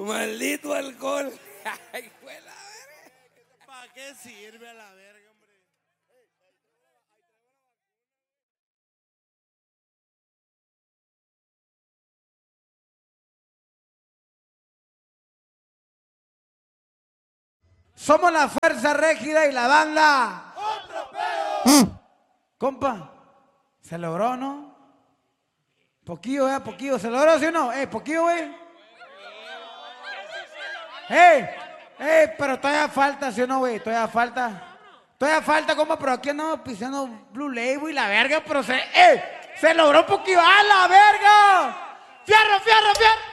Maldito alcohol. Ay, fue la verga. ¿Para qué sirve a la verga, hombre? Somos la Fuerza Régida y la banda. ¡Otro pedo! Compa, ¿se logró, no? Poquillo, poquillo. ¿Se logró, sí o no? Poquillo, güey. Pero todavía falta, ¿sí o no, güey? Todavía falta. Todavía falta, compa, pero aquí andamos pisando Blue Label y la verga, pero se logró poquillo. ¡A la verga! ¡Fierro, fierro, fierro!